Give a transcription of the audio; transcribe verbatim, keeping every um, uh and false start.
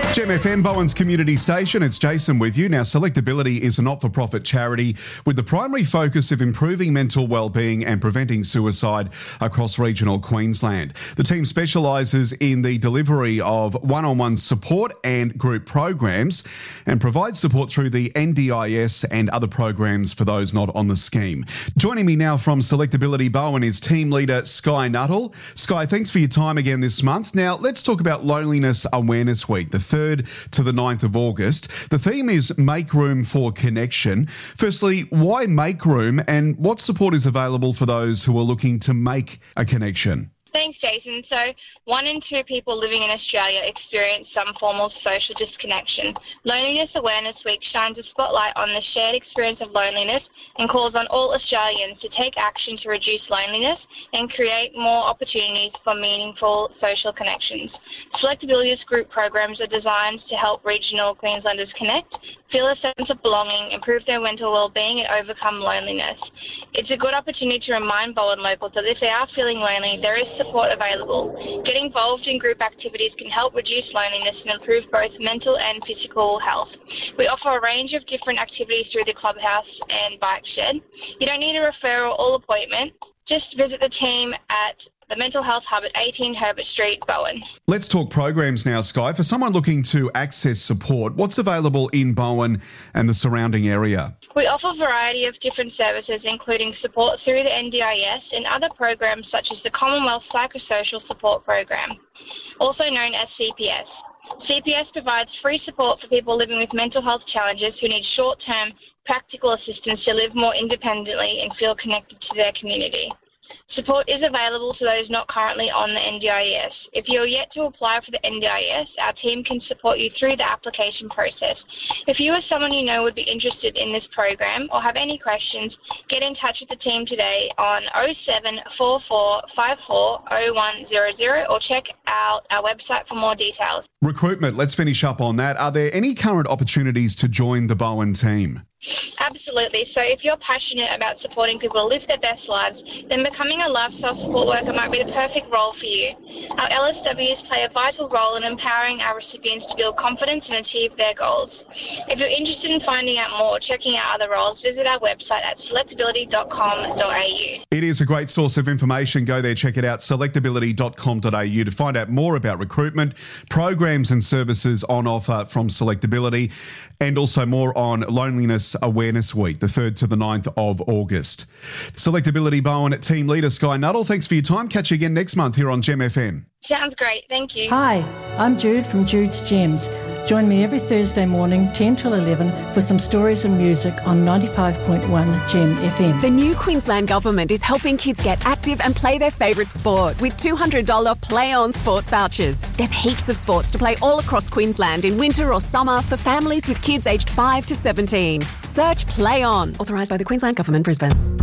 Gem F M, Bowen's community station. It's Jason with you. Now, Selectability is a not-for-profit charity with the primary focus of improving mental wellbeing and preventing suicide across regional Queensland. The team specialises in the delivery of one-on-one support and group programs and provides support through the N D I S and other programs for those not on the scheme. Joining me now from Selectability Bowen is team leader Sky Nuttall. Sky, thanks for your time again this month. Now, let's talk about Loneliness Awareness Week, the third to the ninth of August. The theme is Make Room for Connection. Firstly, why make room, and what support is available for those who are looking to make a connection? Thanks, Jason. So, one in two people living in Australia experience some form of social disconnection. Loneliness Awareness Week shines a spotlight on the shared experience of loneliness and calls on all Australians to take action to reduce loneliness and create more opportunities for meaningful social connections. Selectability's group programs are designed to help regional Queenslanders connect, feel a sense of belonging, improve their mental well-being and overcome loneliness. It's a good opportunity to remind Bowen locals that if they are feeling lonely, there is support available. Getting involved in group activities can help reduce loneliness and improve both mental and physical health. We offer a range of different activities through the clubhouse and bike shed. You don't need a referral or appointment. Just visit the team at the Mental Health Hub at eighteen Herbert Street, Bowen. Let's talk programs now, Sky. For someone looking to access support, what's available in Bowen and the surrounding area? We offer a variety of different services, including support through the N D I S and other programs such as the Commonwealth Psychosocial Support Program, also known as C P S. C P S provides free support for people living with mental health challenges who need short-term practical assistance to live more independently and feel connected to their community. Support is available to those not currently on the N D I S. If you're yet to apply for the N D I S, our team can support you through the application process. If you or someone you know would be interested in this program or have any questions, get in touch with the team today on oh seven four four five four oh one zero zero or check out our website for more details. Recruitment, let's finish up on that. Are there any current opportunities to join the Bowen team? Absolutely. So if you're passionate about supporting people to live their best lives, then becoming a lifestyle support worker might be the perfect role for you. Our L S Ws play a vital role in empowering our recipients to build confidence and achieve their goals. If you're interested in finding out more or checking out other roles, visit our website at selectability dot com dot a u. It is a great source of information. Go there, check it out, selectability dot com dot a u to find out more about recruitment, programs and services on offer from Selectability, and also more on Loneliness Awareness Week, the third to the ninth of August. Selectability Bowen team leader Sky Nuttall, thanks for your time. Catch you again next month here on Gem F M. Sounds great. Thank you. Hi, I'm Jude from Jude's Gems. Join me every Thursday morning, ten till eleven, for some stories and music on ninety-five point one Gem F M. The new Queensland Government is helping kids get active and play their favourite sport with two hundred dollars Play On sports vouchers. There's heaps of sports to play all across Queensland in winter or summer for families with kids aged five to seventeen. Search Play On. Authorised by the Queensland Government, Brisbane.